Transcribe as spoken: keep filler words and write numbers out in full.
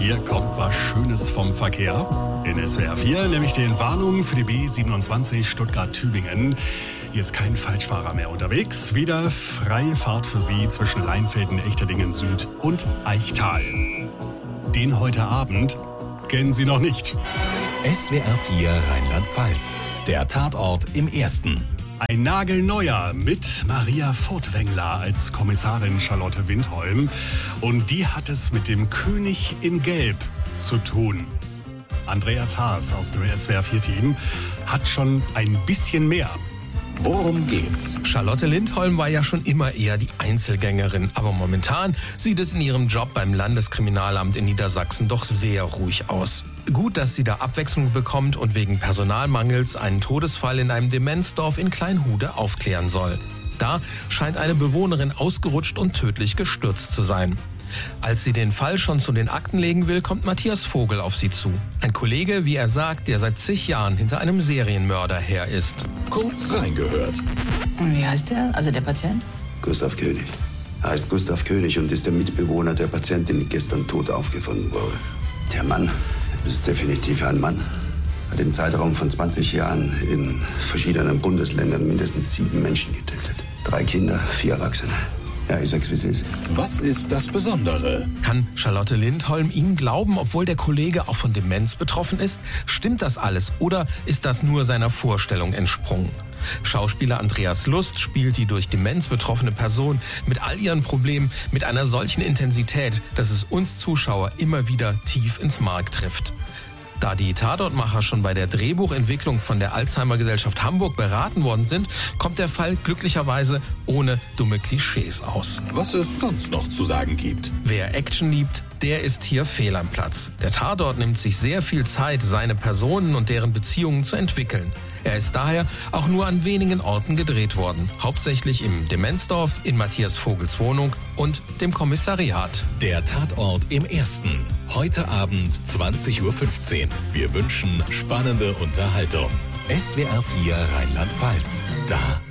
Hier kommt was Schönes vom Verkehr. In S W R vier, nämlich den Warnungen für die B siebenundzwanzig Stuttgart-Tübingen. Hier ist kein Falschfahrer mehr unterwegs. Wieder freie Fahrt für Sie zwischen Leinfelden, Echterdingen Süd und Eichtal. Den heute Abend kennen Sie noch nicht. S W R vier Rheinland-Pfalz. Der Tatort im Ersten. Ein nagelneuer mit Maria Furtwängler als Kommissarin Charlotte Lindholm. Und die hat es mit dem König in Gelb zu tun. Andreas Haas aus dem S W R vier Team hat schon ein bisschen mehr. Worum geht's? Charlotte Lindholm war ja schon immer eher die Einzelgängerin, aber momentan sieht es in ihrem Job beim Landeskriminalamt in Niedersachsen doch sehr ruhig aus. Gut, dass sie da Abwechslung bekommt und wegen Personalmangels einen Todesfall in einem Demenzdorf in Kleinhude aufklären soll. Da scheint eine Bewohnerin ausgerutscht und tödlich gestürzt zu sein. Als sie den Fall schon zu den Akten legen will, kommt Matthias Vogel auf sie zu. Ein Kollege, wie er sagt, der seit zig Jahren hinter einem Serienmörder her ist. Kurz reingehört. Und wie heißt der, also der Patient? Gustav König. Heißt Gustav König und ist der Mitbewohner der Patientin, die gestern tot aufgefunden wurde. Der Mann ist definitiv ein Mann. Hat im Zeitraum von zwanzig Jahren in verschiedenen Bundesländern mindestens sieben Menschen getötet. Drei Kinder, vier Erwachsene. Ja, ich sag's, wie es ist. Was ist das Besondere? Kann Charlotte Lindholm ihm glauben, obwohl der Kollege auch von Demenz betroffen ist? Stimmt das alles oder ist das nur seiner Vorstellung entsprungen? Schauspieler Andreas Lust spielt die durch Demenz betroffene Person mit all ihren Problemen mit einer solchen Intensität, dass es uns Zuschauer immer wieder tief ins Mark trifft. Da die Tatortmacher schon bei der Drehbuchentwicklung von der Alzheimer-Gesellschaft Hamburg beraten worden sind, kommt der Fall glücklicherweise ohne dumme Klischees aus. Was es sonst noch zu sagen gibt. Wer Action liebt, der ist hier fehl am Platz. Der Tatort nimmt sich sehr viel Zeit, seine Personen und deren Beziehungen zu entwickeln. Er ist daher auch nur an wenigen Orten gedreht worden. Hauptsächlich im Demenzdorf, in Matthias Vogels Wohnung und dem Kommissariat. Der Tatort im Ersten. Heute Abend zwanzig Uhr fünfzehn. Wir wünschen spannende Unterhaltung. S W R vier Rheinland-Pfalz. Da